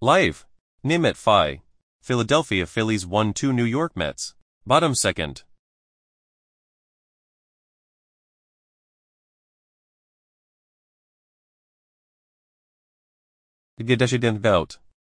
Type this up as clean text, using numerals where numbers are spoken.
Live. Nim at Phi. Philadelphia Phillies 1-2 New York Mets. Bottom second. Gedashident Belt.